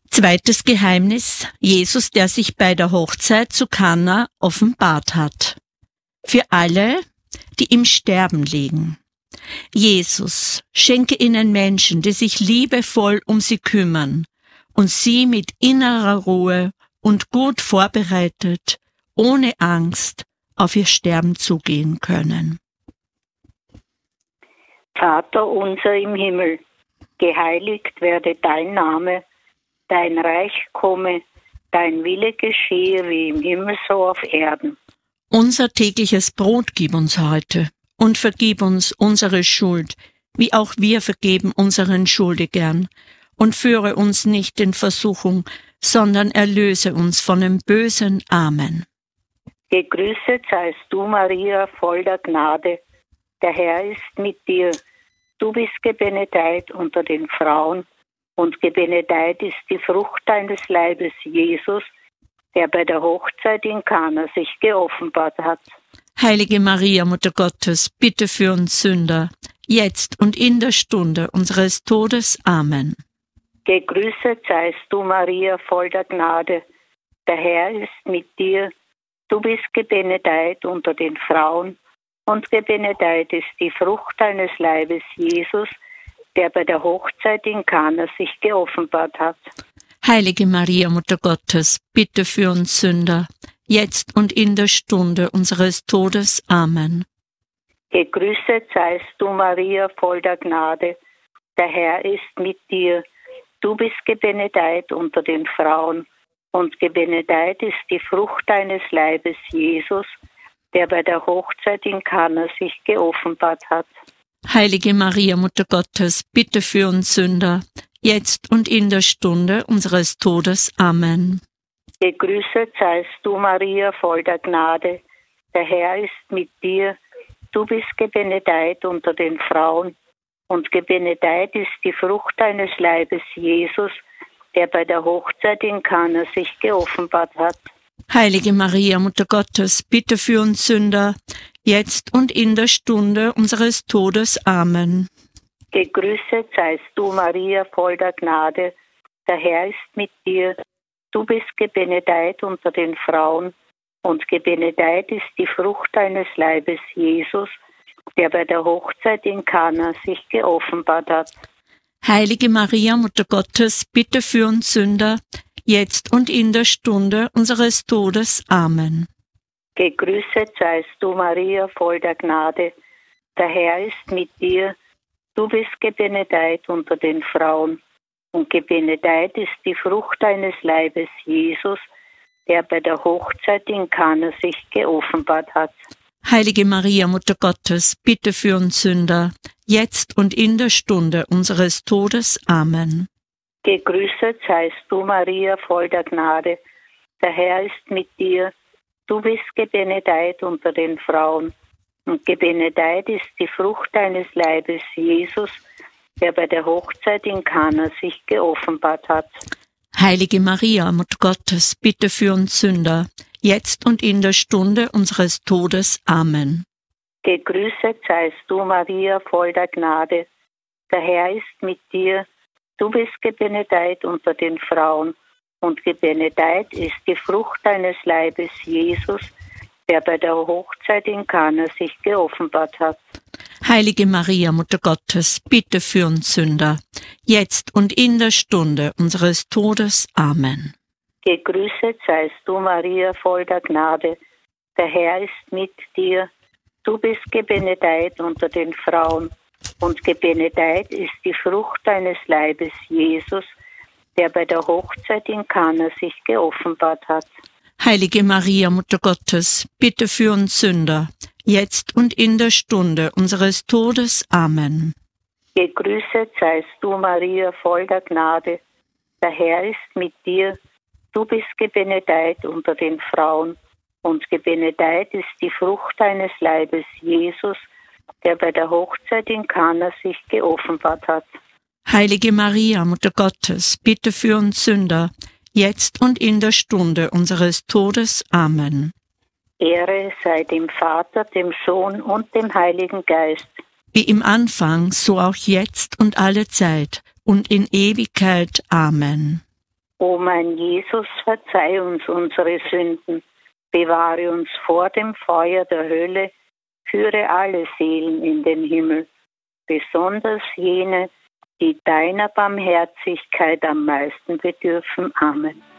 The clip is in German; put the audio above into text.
Zweites Geheimnis: Jesus, der sich bei der Hochzeit zu Kana offenbart hat. Für alle, die im Sterben liegen. Jesus, schenke ihnen Menschen, die sich liebevoll um sie kümmern und sie mit innerer Ruhe und gut vorbereitet, ohne Angst, auf ihr Sterben zugehen können. Vater unser im Himmel, geheiligt werde dein Name, dein Reich komme, dein Wille geschehe wie im Himmel so auf Erden. Unser tägliches Brot gib uns heute und vergib uns unsere Schuld, wie auch wir vergeben unseren Schuldigern. Und führe uns nicht in Versuchung, sondern erlöse uns von dem Bösen. Amen. Gegrüßet seist du, Maria, voll der Gnade. Der Herr ist mit dir. Du bist gebenedeit unter den Frauen, und gebenedeit ist die Frucht deines Leibes, Jesus, der bei der Hochzeit in Kana sich geoffenbart hat. Heilige Maria, Mutter Gottes, bitte für uns Sünder, jetzt und in der Stunde unseres Todes. Amen. Gegrüßet seist du, Maria, voll der Gnade. Der Herr ist mit dir. Du bist gebenedeit unter den Frauen, und gebenedeit ist die Frucht deines Leibes, Jesus, der bei der Hochzeit in Kana sich geoffenbart hat. Heilige Maria, Mutter Gottes, bitte für uns Sünder, jetzt und in der Stunde unseres Todes. Amen. Gegrüßet seist du, Maria, voll der Gnade. Der Herr ist mit dir. Du bist gebenedeit unter den Frauen, und gebenedeit ist die Frucht deines Leibes, Jesus, der bei der Hochzeit in Kana sich geoffenbart hat. Heilige Maria, Mutter Gottes, bitte für uns Sünder, jetzt und in der Stunde unseres Todes. Amen. Gegrüßet seist du, Maria, voll der Gnade. Der Herr ist mit dir. Du bist gebenedeit unter den Frauen, und gebenedeit ist die Frucht deines Leibes, Jesus, der bei der Hochzeit in Kana sich geoffenbart hat. Heilige Maria, Mutter Gottes, bitte für uns Sünder, jetzt und in der Stunde unseres Todes. Amen. Gegrüßet seist du, Maria, voll der Gnade. Der Herr ist mit dir. Du bist gebenedeit unter den Frauen, und gebenedeit ist die Frucht deines Leibes, Jesus, der bei der Hochzeit in Kana sich geoffenbart hat. Heilige Maria, Mutter Gottes, bitte für uns Sünder, jetzt und in der Stunde unseres Todes. Amen. Gegrüßet seist du, Maria, voll der Gnade. Der Herr ist mit dir. Du bist gebenedeit unter den Frauen, und gebenedeit ist die Frucht deines Leibes, Jesus, der bei der Hochzeit in Kana sich geoffenbart hat. Heilige Maria, Mutter Gottes, bitte für uns Sünder, jetzt und in der Stunde unseres Todes. Amen. Gegrüßet seist du, Maria, voll der Gnade. Der Herr ist mit dir. Du bist gebenedeit unter den Frauen, und gebenedeit ist die Frucht deines Leibes, Jesus, der bei der Hochzeit in Kana sich geoffenbart hat. Heilige Maria, Mutter Gottes, bitte für uns Sünder, jetzt und in der Stunde unseres Todes. Amen. Gegrüßet seist du, Maria, voll der Gnade. Der Herr ist mit dir. Du bist gebenedeit unter den Frauen, und gebenedeit ist die Frucht deines Leibes, Jesus, der bei der Hochzeit in Kana sich geoffenbart hat. Heilige Maria, Mutter Gottes, bitte für uns Sünder, jetzt und in der Stunde unseres Todes. Amen. Gegrüßet seist du, Maria, voll der Gnade. Der Herr ist mit dir. Du bist gebenedeit unter den Frauen, und gebenedeit ist die Frucht deines Leibes, Jesus, der bei der Hochzeit in Kana sich geoffenbart hat. Heilige Maria, Mutter Gottes, bitte für uns Sünder, jetzt und in der Stunde unseres Todes. Amen. Gegrüßet seist du, Maria, voll der Gnade. Der Herr ist mit dir. Du bist gebenedeit unter den Frauen, und gebenedeit ist die Frucht deines Leibes, Jesus, der bei der Hochzeit in Kana sich geoffenbart hat. Heilige Maria, Mutter Gottes, bitte für uns Sünder, jetzt und in der Stunde unseres Todes. Amen. Ehre sei dem Vater, dem Sohn und dem Heiligen Geist. Wie im Anfang, so auch jetzt und alle Zeit und in Ewigkeit. Amen. O mein Jesus, verzeih uns unsere Sünden, bewahre uns vor dem Feuer der Hölle, führe alle Seelen in den Himmel, besonders jene, die deiner Barmherzigkeit am meisten bedürfen. Amen.